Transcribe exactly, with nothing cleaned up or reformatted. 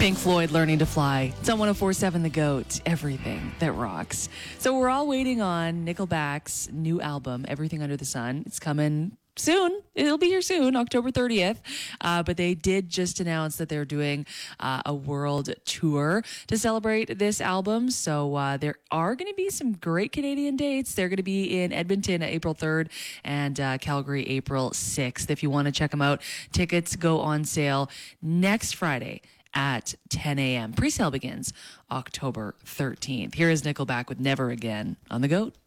Pink Floyd, Learning to Fly. It's on one oh four point seven The Goat, everything that rocks. So we're all waiting on Nickelback's new album, Everything Under the Sun. It's coming soon. It'll be here soon, October thirtieth. Uh, but they did just announce that they're doing uh, a world tour to celebrate this album. So uh, there are going to be some great Canadian dates. They're going to be in Edmonton April third and uh, Calgary April sixth. If you want to check them out, tickets go on sale next Friday at ten a.m. Pre-sale begins October thirteenth. Here is Nickelback with Never Again on The Goat.